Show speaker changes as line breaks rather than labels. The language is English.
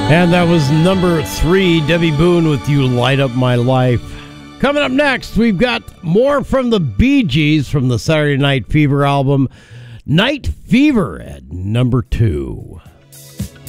And that was number 3, Debbie Boone with You Light Up My Life. Coming up next, we've got more from the Bee Gees from the Saturday Night Fever album, Night Fever at number 2.